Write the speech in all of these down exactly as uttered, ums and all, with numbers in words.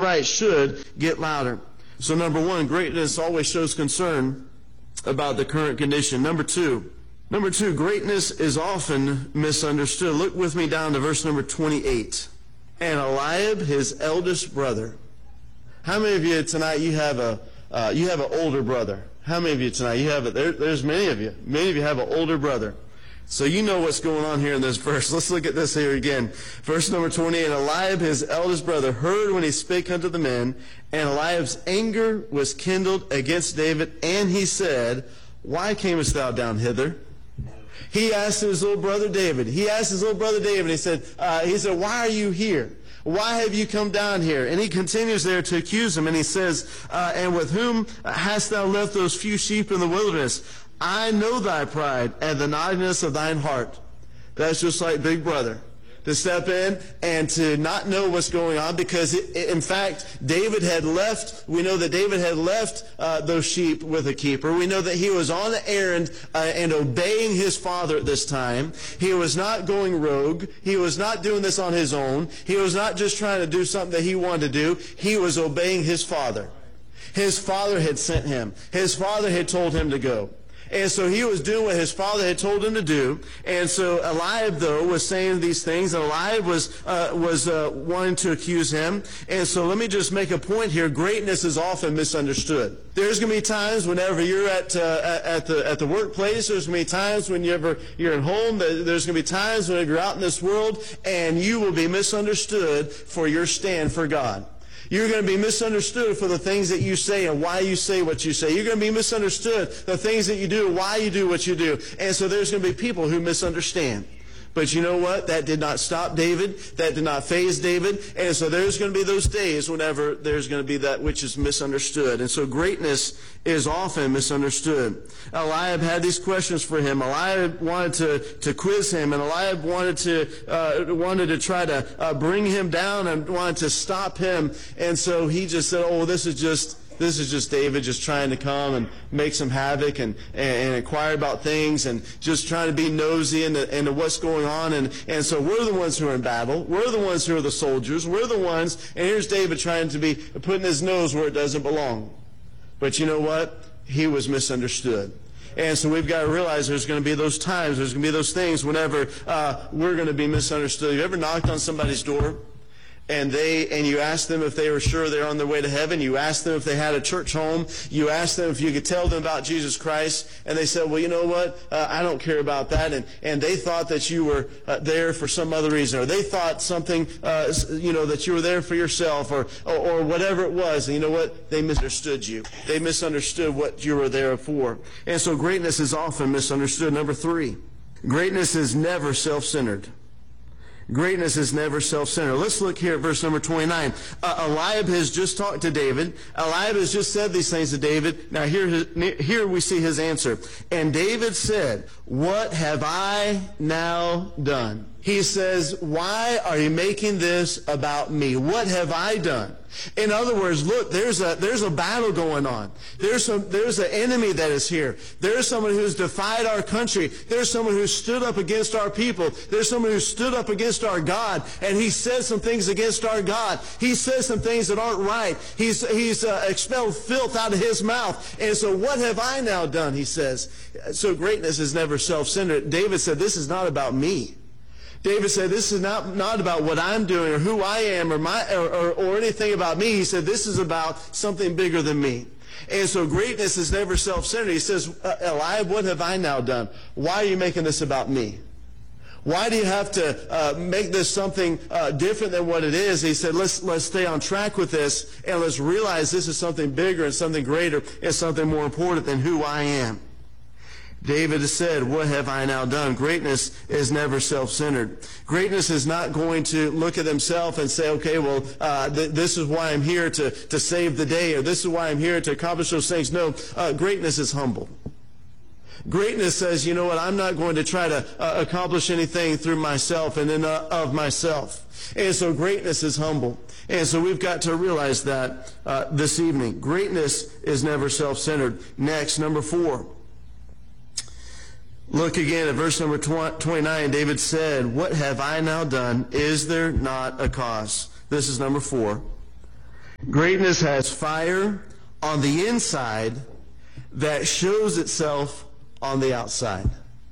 Christ should get louder. So number one, greatness always shows concern about the current condition. Number two, number two, greatness is often misunderstood. Look with me down to verse number twenty-eight. And Eliab, his eldest brother. How many of you tonight, you have a uh, you have an older brother? How many of you tonight, you have it? There, there's many of you. Many of you have an older brother. So you know what's going on here in this verse. Let's look at this here again. Verse number twenty-eight. And Eliab, his eldest brother, heard when he spake unto the men, and Eliab's anger was kindled against David, and he said, Why camest thou down hither? He asked his little brother David. He asked his little brother David, he said, uh, he said, Why are you here? Why have you come down here? And he continues there to accuse him, and he says, uh, And with whom hast thou left those few sheep in the wilderness? I know thy pride and the naughtiness of thine heart. That's just like Big Brother. To step in and to not know what's going on, because it, it, in fact, David had left, we know that David had left uh, those sheep with a keeper. We know that he was on the errand uh, and obeying his father at this time. He was not going rogue. He was not doing this on his own. He was not just trying to do something that he wanted to do. He was obeying his father. His father had sent him. His father had told him to go. And so he was doing what his father had told him to do. And so Eliab, though, was saying these things. And Eliab was uh, was uh, wanting to accuse him. And so let me just make a point here. Greatness is often misunderstood. There's going to be times whenever you're at uh, at the at the workplace. There's going to be times when you're you're at home. There's going to be times whenever you're out in this world, and you will be misunderstood for your stand for God. You're going to be misunderstood for the things that you say and why you say what you say. You're going to be misunderstood the things that you do, why you do what you do. And so there's going to be people who misunderstand. But you know what? That did not stop David. That did not faze David. And so there's going to be those days whenever there's going to be that which is misunderstood. And so greatness is often misunderstood. Eliab had these questions for him. Eliab wanted to, to quiz him, and Eliab wanted to uh, wanted to try to uh, bring him down and wanted to stop him. And so he just said, "Oh, this is just." This is just David just trying to come and make some havoc and, and, and inquire about things and just trying to be nosy into, into what's going on. And, and so we're the ones who are in battle. We're the ones who are the soldiers. We're the ones, and here's David trying to be putting his nose where it doesn't belong. But you know what? He was misunderstood. And so we've got to realize there's going to be those times, there's going to be those things whenever uh, we're going to be misunderstood. You ever knocked on somebody's door? And they and you asked them if they were sure they're on their way to heaven. You asked them if they had a church home. You asked them if you could tell them about Jesus Christ. And they said, well, you know what? Uh, I don't care about that. And and they thought that you were uh, there for some other reason. Or they thought something, uh, you know, that you were there for yourself or, or, or whatever it was. And you know what? They misunderstood you. They misunderstood what you were there for. And so greatness is often misunderstood. Number three, greatness is never self-centered. Greatness is never self-centered. Let's look here at verse number twenty-nine. Uh, Eliab has just talked to David. Eliab has just said these things to David. Now here, his, here we see his answer. And David said, what have I now done? He says, why are you making this about me? What have I done? In other words, look, there's a there's a battle going on. There's some there's an enemy that is here. There's someone who's defied our country. There's someone who stood up against our people. There's someone who stood up against our God, and he says some things against our God. He says some things that aren't right. He's he's uh, expelled filth out of his mouth. And so what have I now done? He says. So greatness is never self-centered. David said, this is not about me. David said, this is not, not about what I'm doing or who I am or, my, or, or, or anything about me. He said, this is about something bigger than me. And so greatness is never self-centered. He says, Eliab, what have I now done? Why are you making this about me? Why do you have to uh, make this something uh, different than what it is? He said, let's, let's stay on track with this, and let's realize this is something bigger and something greater and something more important than who I am. David has said, what have I now done? Greatness is never self-centered. Greatness is not going to look at himself and say, okay, well, uh, th- this is why I'm here to, to save the day, or this is why I'm here to accomplish those things. No, uh, greatness is humble. Greatness says, you know what, I'm not going to try to uh, accomplish anything through myself and in uh, of myself. And so greatness is humble. And so we've got to realize that uh, this evening. Greatness is never self-centered. Next, number four. Look again at verse number twenty-nine. David said, what have I now done? Is there not a cause? This is number four. Greatness has fire on the inside that shows itself on the outside.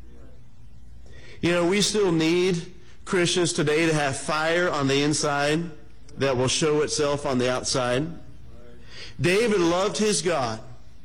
You know, we still need Christians today to have fire on the inside that will show itself on the outside. David loved his God.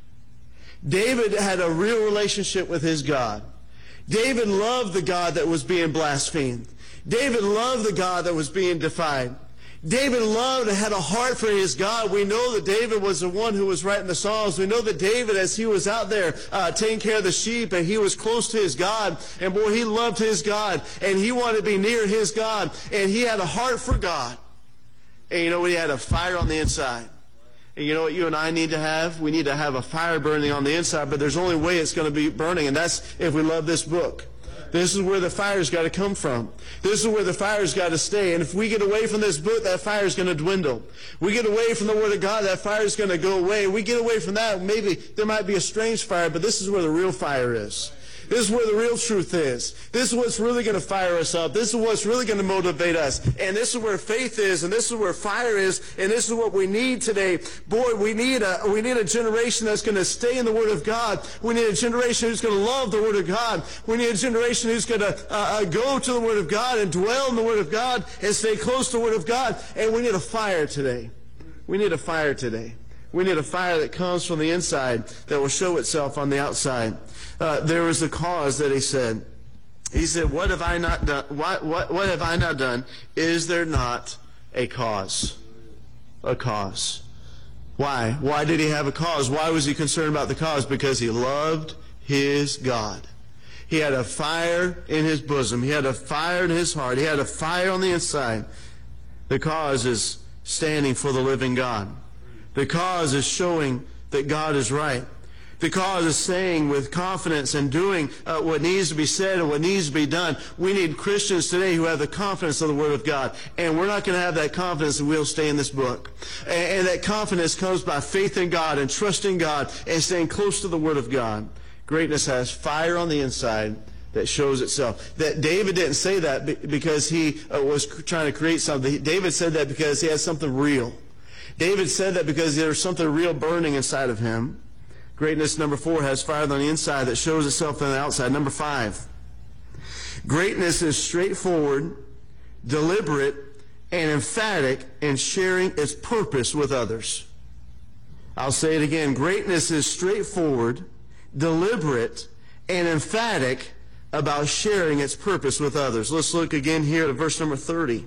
David had a real relationship with his God. David loved the God that was being blasphemed. David loved the God that was being defied. David loved and had a heart for his God. We know that David was the one who was writing the Psalms. We know that David, as he was out there uh, taking care of the sheep, and he was close to his God, and boy, he loved his God, and he wanted to be near his God, and he had a heart for God. And you know, he had a fire on the inside. And you know what you and I need to have? We need to have a fire burning on the inside, but there's only way it's going to be burning, and that's if we love this book. This is where the fire's got to come from. This is where the fire's got to stay. And if we get away from this book, that fire's going to dwindle. We get away from the Word of God, that fire's going to go away. We get away from that, maybe there might be a strange fire, but this is where the real fire is. This is where the real truth is. This is what's really going to fire us up. This is what's really going to motivate us. And this is where faith is, and this is where fire is, and this is what we need today. Boy, we need a, we need a generation that's going to stay in the Word of God. We need a generation who's going to love the Word of God. We need a generation who's going to uh, uh, go to the Word of God and dwell in the Word of God and stay close to the Word of God. And we need a fire today. We need a fire today. We need a fire that comes from the inside that will show itself on the outside. Uh, there was a cause that he said. He said, "What have I not done? What, what, what have I not done? Is there not a cause?" A cause. Why? Why did he have a cause? Why was he concerned about the cause? Because he loved his God. He had a fire in his bosom. He had a fire in his heart. He had a fire on the inside. The cause is standing for the living God. The cause is showing that God is right. The cause is saying with confidence and doing uh, what needs to be said and what needs to be done. We need Christians today who have the confidence of the Word of God. And we're not going to have that confidence if we'll stay in this book. And, and that confidence comes by faith in God and trusting God and staying close to the Word of God. Greatness has fire on the inside that shows itself. That David didn't say that because he uh, was trying to create something. David said that because he had something real. David said that because there was something real burning inside of him. Greatness, number four, has fire on the inside that shows itself on the outside. Number five, greatness is straightforward, deliberate, and emphatic in sharing its purpose with others. I'll say it again. Greatness is straightforward, deliberate, and emphatic about sharing its purpose with others. Let's look again here at verse number thirty.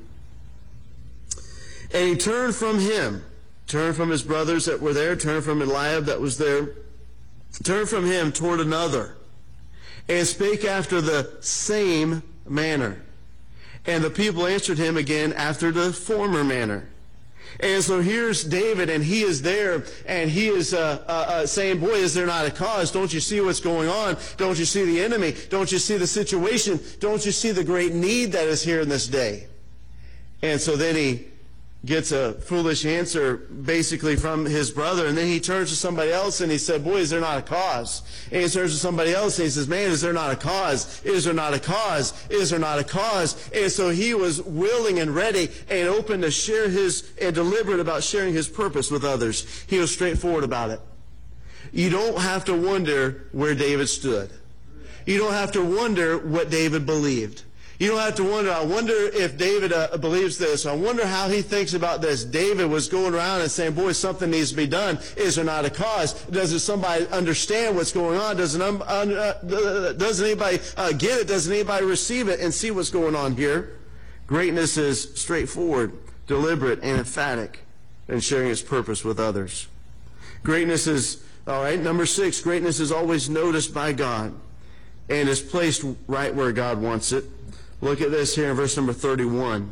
And he turned from him, turned from his brothers that were there, turned from Eliab that was there, turned from him toward another, and spake after the same manner. And the people answered him again after the former manner. And so here's David, and he is there, and he is uh, uh, uh, saying, boy, is there not a cause? Don't you see what's going on? Don't you see the enemy? Don't you see the situation? Don't you see the great need that is here in this day? And so then he gets a foolish answer basically from his brother, and then he turns to somebody else and he said, boy, is there not a cause? And he turns to somebody else and he says, man, is there not a cause? Is there not a cause? Is there not a cause? And so he was willing and ready and open to share his, and deliberate about sharing his purpose with others. He was straightforward about it. You don't have to wonder where David stood. You don't have to wonder what David believed. You don't have to wonder, I wonder if David uh, believes this. I wonder how he thinks about this. David was going around and saying, boy, something needs to be done. Is there not a cause? Doesn't somebody understand what's going on? Doesn't, um, uh, doesn't anybody uh, get it? Doesn't anybody receive it and see what's going on here? Greatness is straightforward, deliberate, and emphatic in sharing its purpose with others. Greatness is, all right, number six, greatness is always noticed by God and is placed right where God wants it. Look at this here in verse number thirty-one.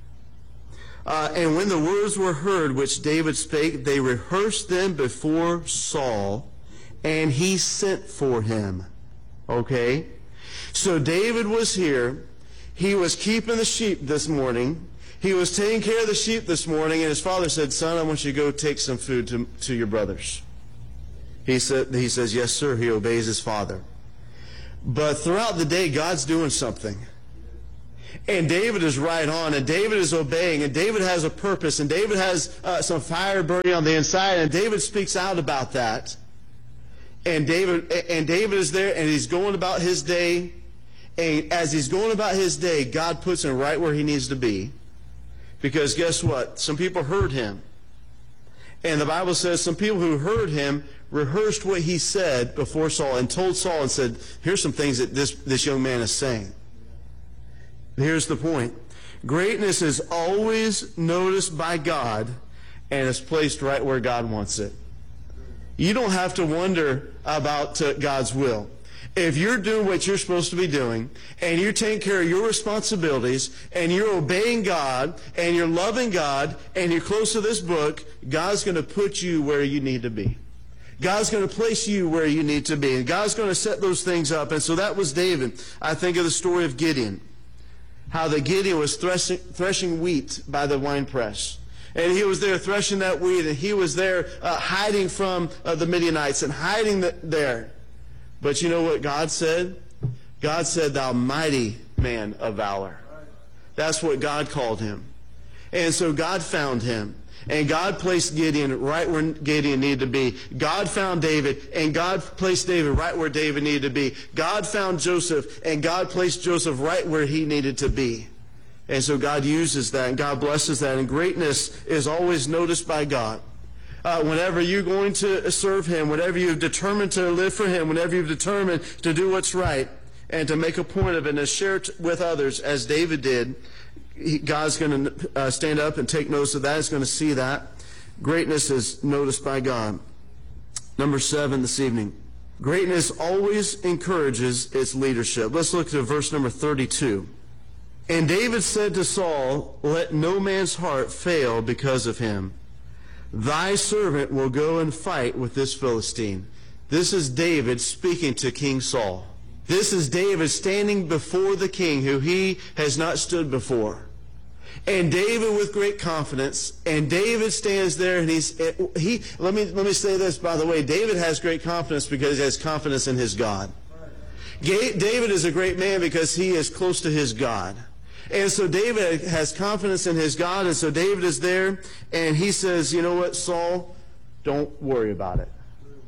Uh, and when the words were heard which David spake, they rehearsed them before Saul, and he sent for him. Okay? So David was here. He was keeping the sheep this morning. He was taking care of the sheep this morning, and his father said, son, I want you to go take some food to, to your brothers. He said, he says, yes, sir. He obeys his father. But throughout the day, God's doing something. And David is right on, and David is obeying, and David has a purpose, and David has uh, some fire burning on the inside, and David speaks out about that. And David and David is there, and he's going about his day. And as he's going about his day, God puts him right where he needs to be. Because guess what? Some people heard him. And the Bible says some people who heard him rehearsed what he said before Saul and told Saul and said, here's some things that this, this young man is saying. Here's the point. Greatness is always noticed by God and is placed right where God wants it. You don't have to wonder about uh, God's will. If you're doing what you're supposed to be doing, and you're taking care of your responsibilities, and you're obeying God, and you're loving God, and you're close to this book, God's going to put you where you need to be. God's going to place you where you need to be. And God's going to set those things up. And so that was David. I think of the story of Gideon. How that Gideon was threshing, threshing wheat by the winepress. And he was there threshing that wheat, and he was there uh, hiding from uh, the Midianites and hiding the, there. But you know what God said? God said, thou mighty man of valor. That's what God called him. And so God found him. And God placed Gideon right where Gideon needed to be. God found David, and God placed David right where David needed to be. God found Joseph, and God placed Joseph right where he needed to be. And so God uses that, and God blesses that. And greatness is always noticed by God. Uh, whenever you're going to serve him, whenever you've determined to live for him, whenever you've determined to do what's right and to make a point of it and to share it with others, as David did, he, God's going to uh, stand up and take notice of that. He's going to see that. Greatness is noticed by God. Number seven this evening. Greatness always encourages its leadership. Let's look at verse number thirty-two. And David said to Saul, let no man's heart fail because of him. Thy servant will go and fight with this Philistine. This is David speaking to King Saul. This is David standing before the king who he has not stood before. And David with great confidence, and David stands there, and he's he let me let me say this, by the way. David has great confidence because he has confidence in his God. David is a great man because he is close to his God. And so David has confidence in his God, and so David is there, and he says, you know what, Saul, don't worry about it.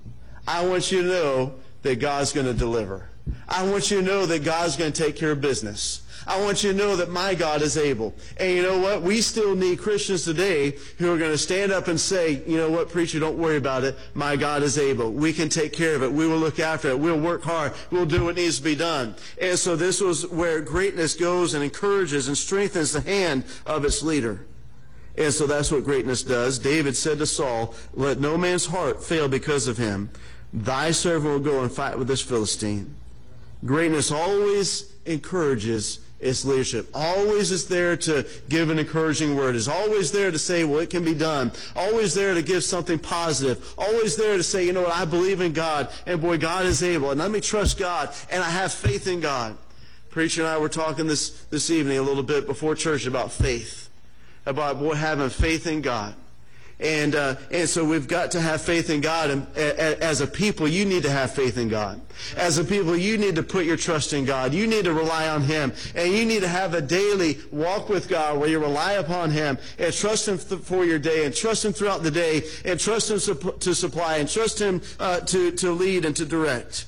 I want you to know that God's going to deliver. I want you to know that God's going to take care of business. I want you to know that my God is able. And you know what? We still need Christians today who are going to stand up and say, you know what, preacher, don't worry about it. My God is able. We can take care of it. We will look after it. We'll work hard. We'll do what needs to be done. And so this was where greatness goes and encourages and strengthens the hand of its leader. And so that's what greatness does. David said to Saul, let no man's heart fail because of him. Thy servant will go and fight with this Philistine. Greatness always encourages its leadership. Always is there to give an encouraging word. Is always there to say, well, it can be done. Always there to give something positive. Always there to say, you know what, I believe in God, and boy, God is able, and let me trust God, and I have faith in God. Preacher and I were talking this, this evening a little bit before church about faith. About, boy, having faith in God. And uh, and so we've got to have faith in God. And a, a, as a people, you need to have faith in God. As a people, you need to put your trust in God. You need to rely on Him. And you need to have a daily walk with God where you rely upon Him and trust Him th- for your day and trust Him throughout the day and trust Him supp- to supply and trust Him uh, to, to lead and to direct.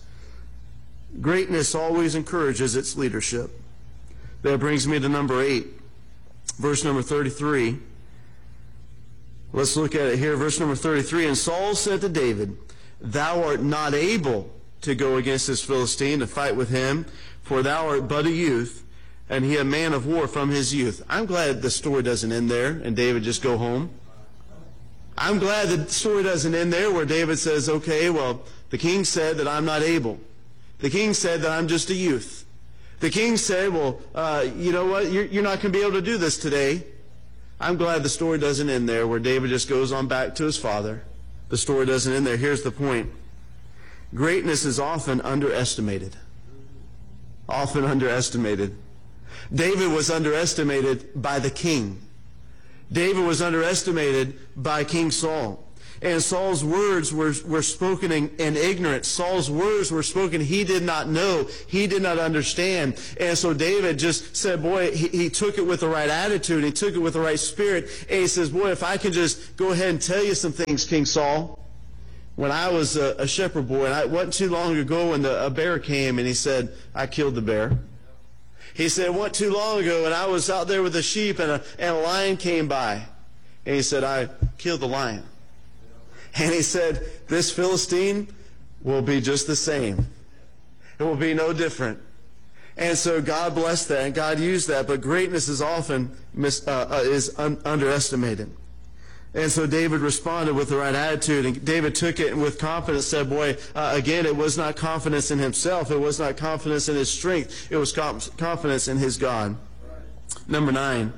Greatness always encourages its leadership. That brings me to number eight, verse number thirty-three. Let's look at it here, verse number thirty-three. And Saul said to David, thou art not able to go against this Philistine to fight with him, for thou art but a youth, and he a man of war from his youth. I'm glad the story doesn't end there and David just go home. I'm glad the story doesn't end there where David says, okay, well, the king said that I'm not able. The king said that I'm just a youth. The king said, well, uh, you know what, you're, you're not going to be able to do this today. I'm glad the story doesn't end there where David just goes on back to his father. The story doesn't end there. Here's the point. Greatness is often underestimated. Often underestimated. David was underestimated by the king. David was underestimated by King Saul. And Saul's words were, were spoken in, in ignorance. Saul's words were spoken he did not know. He did not understand. And so David just said, boy, he, he took it with the right attitude. He took it with the right spirit. And he says, boy, if I can just go ahead and tell you some things, King Saul. When I was a, a shepherd boy, and it wasn't too long ago when the, a bear came and he said, I killed the bear. He said, it wasn't too long ago when I was out there with the sheep and a, and a lion came by. And he said, I killed the lion. And he said, this Philistine will be just the same. It will be no different. And so God blessed that and God used that. But greatness is often mis, uh, uh, is un, underestimated. And so David responded with the right attitude, and David took it with confidence, said, boy, uh, again, it was not confidence in himself. It was not confidence in his strength. It was confidence in his God. Number nine,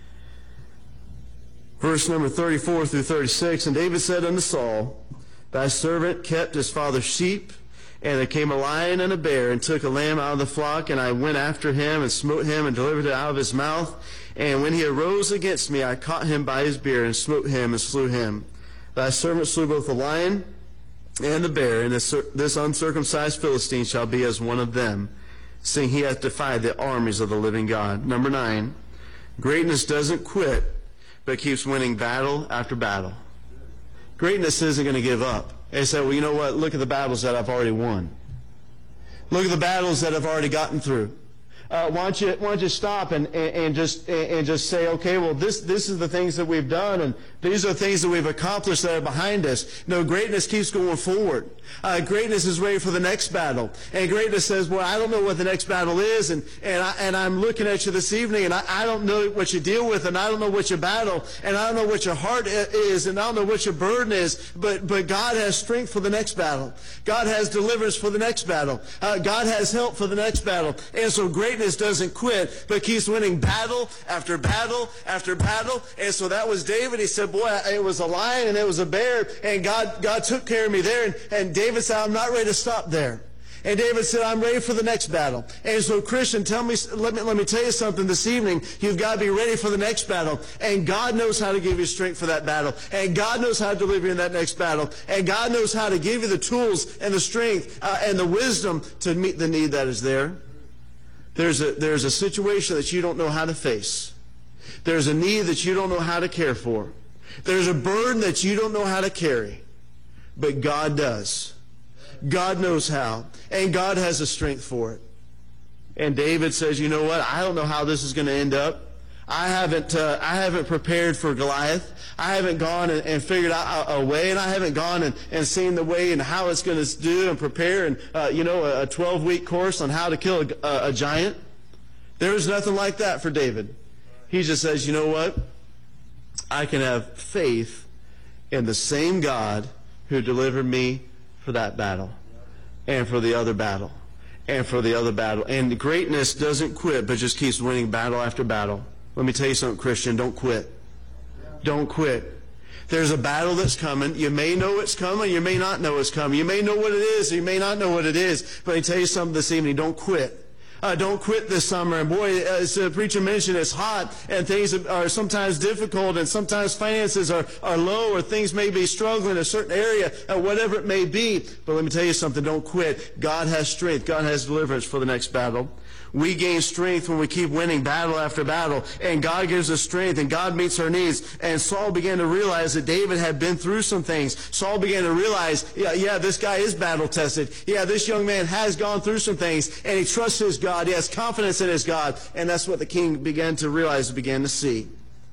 verse number thirty-four through thirty-six, and David said unto Saul, thy servant kept his father's sheep, and there came a lion and a bear, and took a lamb out of the flock, and I went after him, and smote him, and delivered it out of his mouth. And when he arose against me, I caught him by his beard, and smote him, and slew him. Thy servant slew both the lion and the bear, and this, this uncircumcised Philistine shall be as one of them, seeing he hath defied the armies of the living God. Number nine, greatness doesn't quit, but keeps winning battle after battle. Greatness isn't going to give up. They say, well, you know what? Look at the battles that I've already won. Look at the battles that I've already gotten through. Uh, why don't you why don't you stop and, and, and just and just say, okay, well, this this is the things that we've done, and these are the things that we've accomplished that are behind us. No, greatness keeps going forward. Uh, greatness is ready for the next battle, and greatness says, well, I don't know what the next battle is, and and I, and I'm looking at you this evening, and I, I don't know what you deal with, and I don't know what your battle, and I don't know what your heart is, and I don't know what your burden is, but but God has strength for the next battle. God has deliverance for the next battle. Uh, God has help for the next battle, and so great. Greatness doesn't quit, but keeps winning battle after battle after battle. And so that was David. He said, boy, it was a lion and it was a bear, and God God took care of me there. And, and David said, I'm not ready to stop there. And David said, I'm ready for the next battle. And so, Christian, tell me, let me, let me tell you something this evening. You've got to be ready for the next battle. And God knows how to give you strength for that battle. And God knows how to deliver you in that next battle. And God knows how to give you the tools and the strength uh, and the wisdom to meet the need that is there. There's a, there's a situation that you don't know how to face. There's a need that you don't know how to care for. There's a burden that you don't know how to carry. But God does. God knows how. And God has the strength for it. And David says, you know what? I don't know how this is going to end up. I haven't uh, I haven't prepared for Goliath. I haven't gone and, and figured out a, a way, and I haven't gone and, and seen the way and how it's going to do and prepare and, uh, you know, a twelve-week course on how to kill a, a, a giant. There is nothing like that for David. He just says, you know what? I can have faith in the same God who delivered me for that battle and for the other battle and for the other battle. And greatness doesn't quit, but just keeps winning battle after battle. Let me tell you something, Christian. Don't quit. Don't quit. There's a battle that's coming. You may know it's coming. You may not know it's coming. You may know what it is. Or you may not know what it is. But I tell you something this evening. Don't quit. Uh, don't quit this summer. And boy, as the preacher mentioned, it's hot and things are sometimes difficult and sometimes finances are, are low or things may be struggling in a certain area, uh, whatever it may be. But let me tell you something. Don't quit. God has strength. God has deliverance for the next battle. We gain strength when we keep winning battle after battle, and God gives us strength, and God meets our needs. And Saul began to realize that David had been through some things. Saul began to realize, yeah, yeah, this guy is battle-tested. Yeah, this young man has gone through some things, and he trusts his God. He has confidence in his God, and that's what the king began to realize and began to see.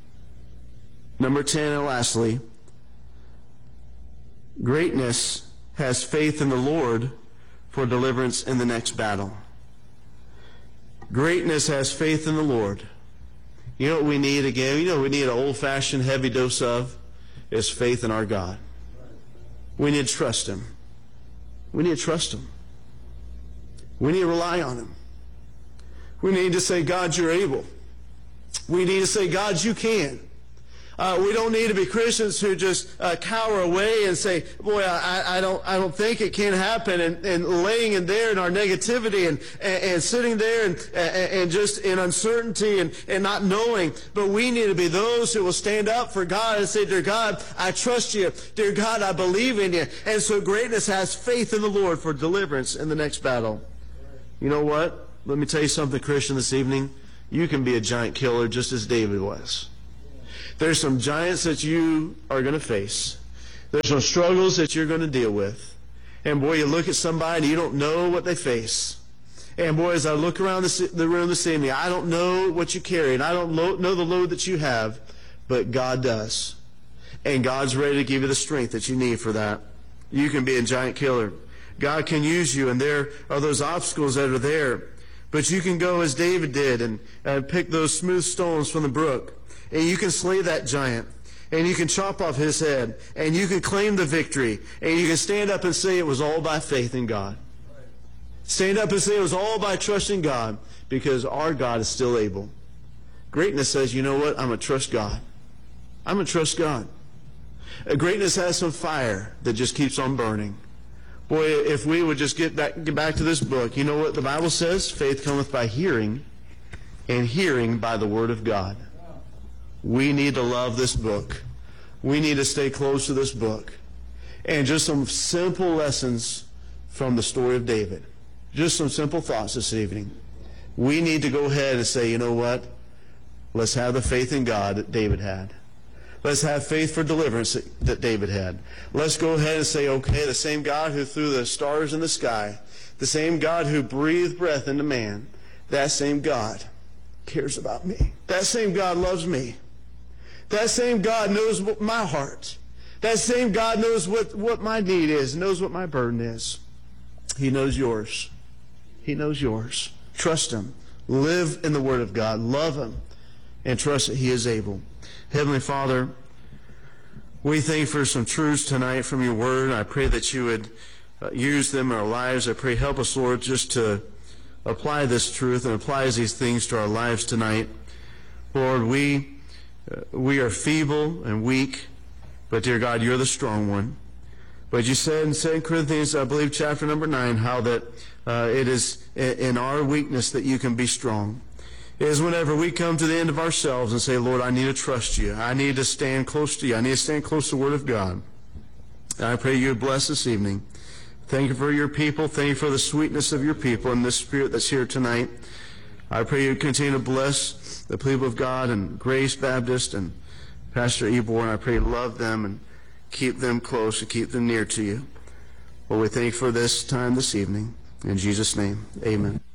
Number ten, and lastly, greatness has faith in the Lord for deliverance in the next battle. Greatness has faith in the Lord. You know what we need again? You know what we need an old-fashioned heavy dose of? Is faith in our God. We need to trust Him. We need to trust Him. We need to rely on Him. We need to say, God, you're able. We need to say, God, you can. Uh, we don't need to be Christians who just uh, cower away and say, boy, I, I don't I don't think it can happen, and, and laying in there in our negativity and, and, and sitting there and, and, and just in uncertainty and, and not knowing. But we need to be those who will stand up for God and say, dear God, I trust you. Dear God, I believe in you. And so greatness has faith in the Lord for deliverance in the next battle. You know what? Let me tell you something, Christian, this evening. You can be a giant killer just as David was. There's some giants that you are going to face. There's some struggles that you're going to deal with. And boy, you look at somebody and you don't know what they face. And boy, as I look around the, the room this evening, I don't know what you carry, and I don't lo- know the load that you have, but God does. And God's ready to give you the strength that you need for that. You can be a giant killer. God can use you, and there are those obstacles that are there. But you can go as David did and, and pick those smooth stones from the brook. And you can slay that giant. And you can chop off his head. And you can claim the victory. And you can stand up and say it was all by faith in God. Stand up and say it was all by trusting God, because our God is still able. Greatness says, you know what? I'm going to trust God. I'm going to trust God. Uh, greatness has some fire that just keeps on burning. Boy, if we would just get back, get back to this book, you know what the Bible says? Faith cometh by hearing, and hearing by the word of God. We need to love this book. We need to stay close to this book. And just some simple lessons from the story of David. Just some simple thoughts this evening. We need to go ahead and say, you know what? Let's have the faith in God that David had. Let's have faith for deliverance that David had. Let's go ahead and say, okay, the same God who threw the stars in the sky, the same God who breathed breath into man, that same God cares about me. That same God loves me. That same God knows what my heart. That same God knows what, what my need is, knows what my burden is. He knows yours. He knows yours. Trust Him. Live in the Word of God. Love Him. And trust that He is able. Heavenly Father, we thank you for some truths tonight from your Word. I pray that you would uh, use them in our lives. I pray help us, Lord, just to apply this truth and apply these things to our lives tonight. Lord, we uh, we are feeble and weak, but dear God, you're the strong one. But you said in Second Corinthians, I believe, chapter number nine, how that uh, it is in our weakness that you can be strong. It is whenever we come to the end of ourselves and say, Lord, I need to trust you. I need to stand close to you. I need to stand close to the Word of God. And I pray you would bless this evening. Thank you for your people. Thank you for the sweetness of your people and this Spirit that's here tonight. I pray you would continue to bless the people of God and Grace Baptist and Pastor Ebor. And I pray you love them and keep them close and keep them near to you. Well, we thank you for this time this evening. In Jesus' name, amen.